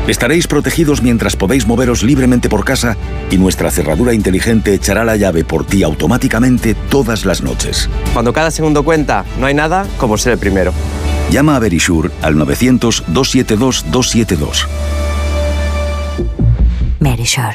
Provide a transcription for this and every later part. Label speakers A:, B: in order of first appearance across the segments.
A: Estaréis protegidos mientras podéis moveros libremente por casa y nuestra cerradura inteligente echará la llave por ti automáticamente todas las noches.
B: Cuando cada segundo cuenta, no hay nada como ser el primero.
A: Llama a Verisure al 900-272-272.
C: Verisure.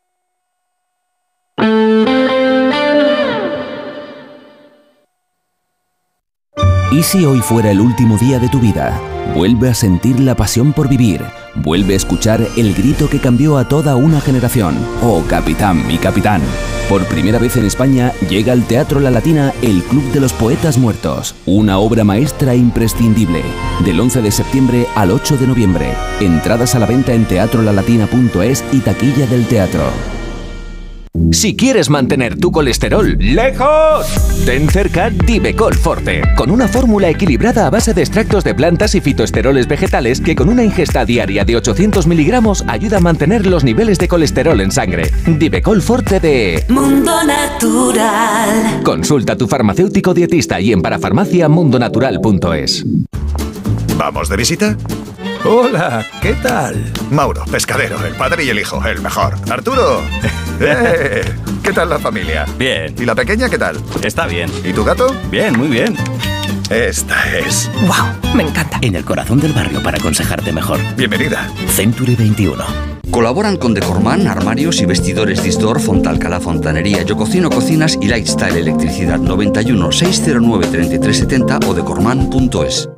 D: ¿Y si hoy fuera el último día de tu vida? Vuelve a sentir la pasión por vivir. Vuelve a escuchar el grito que cambió a toda una generación. ¡Oh, capitán, mi capitán! Por primera vez en España llega al Teatro La Latina el Club de los Poetas Muertos. Una obra maestra imprescindible. Del 11 de septiembre al 8 de noviembre. Entradas a la venta en teatrolalatina.es y taquilla del teatro.
E: Si quieres mantener tu colesterol lejos, ten cerca Divecol Forte, con una fórmula equilibrada a base de extractos de plantas y fitoesteroles vegetales que con una ingesta diaria de 800 miligramos ayuda a mantener los niveles de colesterol en sangre. Divecol Forte de
C: Mundo Natural.
E: Consulta a tu farmacéutico dietista y en parafarmaciamundonatural.es.
F: ¿Vamos de visita?
G: Hola, ¿qué tal?
F: Mauro, pescadero, el padre y el hijo, el mejor. Arturo, ¿qué tal la familia?
G: Bien.
F: ¿Y la pequeña qué tal?
G: Está bien.
F: ¿Y tu gato?
G: Bien, muy bien.
F: Esta es.
C: ¡Wow! Me encanta.
H: En el corazón del barrio para aconsejarte mejor.
F: Bienvenida.
H: Century 21.
I: Colaboran con Decorman, Armarios y Vestidores Distor, Fontalcalá Fontanería, Yo Cocino Cocinas y Lifestyle Electricidad. 91 609 3370 o decorman.es.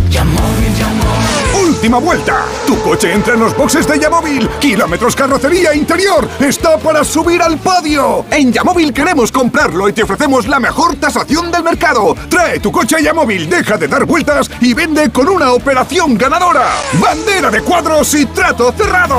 J: ¡Última vuelta! Tu coche entra en los boxes de Yamóvil. Kilómetros carrocería interior. ¡Está para subir al podio! En Yamóvil queremos comprarlo y te ofrecemos la mejor tasación del mercado. Trae tu coche a Yamóvil, deja de dar vueltas y vende con una operación ganadora. Bandera de cuadros y trato cerrado.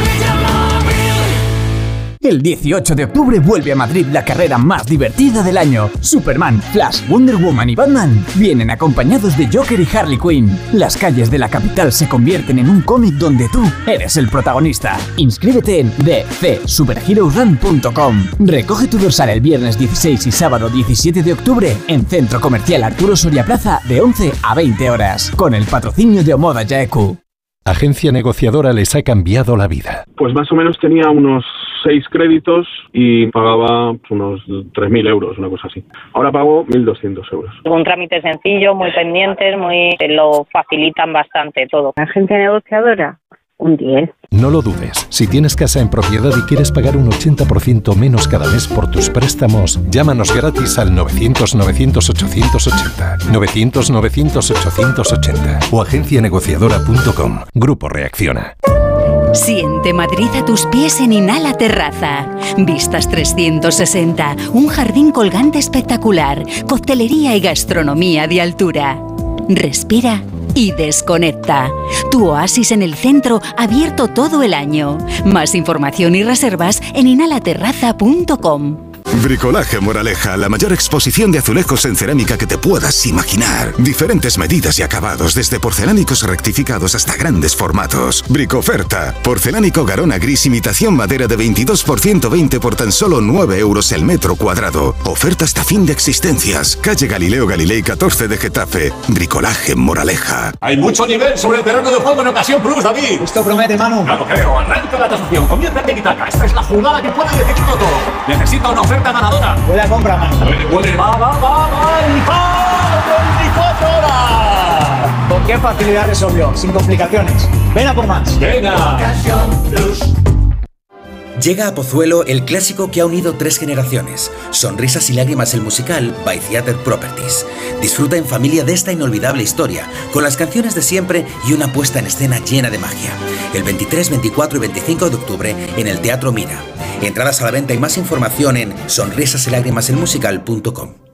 K: El 18 de octubre vuelve a Madrid la carrera más divertida del año. Superman, Flash, Wonder Woman y Batman vienen acompañados de Joker y Harley Quinn. Las calles de la capital se convierten en un cómic donde tú eres el protagonista. Inscríbete en dcsuperheroesrun.com. Recoge tu dorsal el viernes 16 y sábado 17 de octubre en Centro Comercial Arturo Soria Plaza de 11 a 20 horas. Con el patrocinio de Omoda Yaeku.
L: Agencia negociadora les ha cambiado la vida.
M: Pues más o menos tenía unos 6 créditos y pagaba unos 3.000 euros, una cosa así. Ahora pago 1.200 euros.
N: Un trámite sencillo, muy pendientes, lo facilitan bastante todo.
O: Agencia negociadora, un 10.
L: No lo dudes. Si tienes casa en propiedad y quieres pagar un 80% menos cada mes por tus préstamos, llámanos gratis al 900-900-880. 900-900-880 o agencianegociadora.com. Grupo Reacciona.
C: Siente Madrid a tus pies en Inhala Terraza. Vistas 360, un jardín colgante espectacular, coctelería y gastronomía de altura. Respira y desconecta. Tu oasis en el centro, abierto todo el año. Más información y reservas en inhalaterraza.com.
P: Bricolaje Moraleja, la mayor exposición de azulejos en cerámica que te puedas imaginar. Diferentes medidas y acabados, desde porcelánicos rectificados hasta grandes formatos. Bricoferta, porcelánico Garona gris imitación madera de 22% por tan solo 9 euros el metro cuadrado. Oferta hasta fin de existencias. Calle Galileo Galilei 14 de Getafe. Bricolaje Moraleja.
Q: Hay mucho nivel sobre el terreno de juego en ocasión Plus, David.
R: Esto promete, Manu.
Q: Claro, creo. Arranca la tasación. Comienza el tiki-taka. Esta es la jugada que puede decidirlo todo. Necesita una oferta ganadora.
R: Buena compra, Manu.
Q: Va. 24 horas.
R: ¿Con qué facilidad resolvió? Sin complicaciones. Ven a por más.
Q: Venga.
S: Llega a Pozuelo el clásico que ha unido 3 generaciones. Sonrisas y lágrimas el musical by Theatre Properties. Disfruta en familia de esta inolvidable historia, con las canciones de siempre y una puesta en escena llena de magia. El 23, 24 y 25 de octubre en el Teatro Mira. Entradas a la venta y más información en sonrisasylágrimaselmusical.com.